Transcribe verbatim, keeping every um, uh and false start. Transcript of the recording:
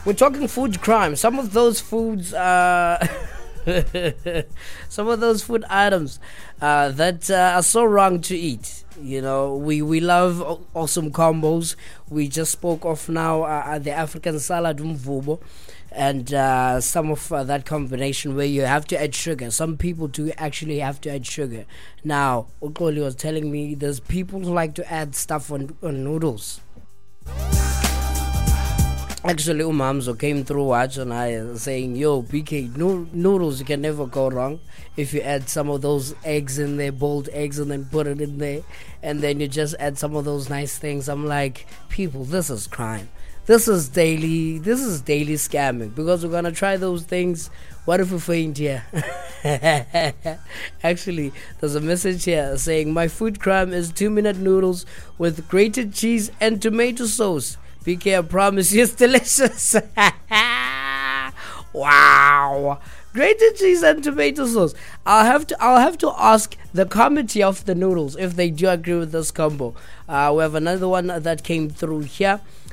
we're talking food crime. Some of those foods, uh, some of those food items uh, that uh, are so wrong to eat. You know, we, we love awesome combos. We just spoke of now uh, the African salad umvubo, and uh, some of uh, that combination where you have to add sugar. Some people do actually have to add sugar. Now, Ukoli was telling me there's people who like to add stuff on, on noodles. Actually, Umamzo came through watch and I saying, yo, B K, no, noodles, you can never go wrong if you add some of those eggs in there, boiled eggs, and then put it in there, and then you just add some of those nice things. I'm like, people, this is crime. This is daily, this is daily scamming, because we're going to try those things. What if we faint here? Actually, there's a message here saying, my food crime is two-minute noodles with grated cheese and tomato sauce. B K, I promise you, it's delicious. Wow. Grated cheese and tomato sauce. I'll have to I'll have to ask the committee of the noodles if they do agree with this combo. Uh, we have another one that came through here.